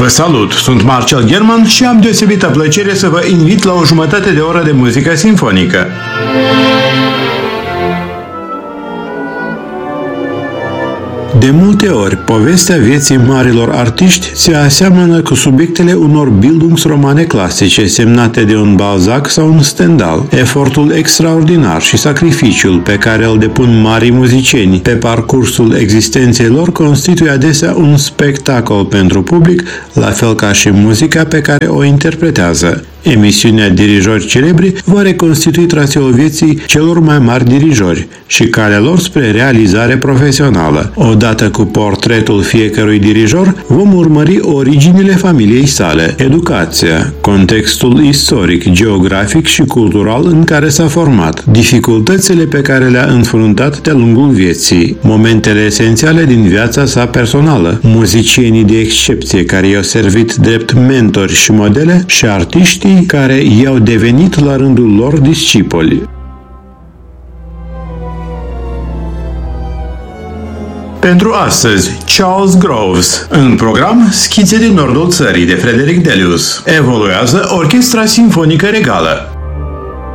Vă salut, sunt Marcel German și am deosebită plăcere să vă invit la o jumătate de oră de muzică simfonică. De multe ori, povestea vieții marilor artiști se aseamănă cu subiectele unor Bildungsromane clasice semnate de un Balzac sau un Stendhal. Efortul extraordinar și sacrificiul pe care îl depun marii muzicieni pe parcursul existenței lor constituie adesea un spectacol pentru public, la fel ca și muzica pe care o interpretează. Emisiunea Dirijori Celebri va reconstitui traseul vieții celor mai mari dirijori și calea lor spre realizare profesională. Odată cu portretul fiecărui dirijor, vom urmări originile familiei sale, educația, contextul istoric, geografic și cultural în care s-a format, dificultățile pe care le-a înfruntat de-a lungul vieții, momentele esențiale din viața sa personală, muzicienii de excepție care i-au servit drept mentori și modele și artiștii care i-au devenit la rândul lor discipoli. Pentru astăzi, Charles Groves. În program, Schițe din nordul țării de Frederic Delius. Evoluează Orchestra Simfonică Regală.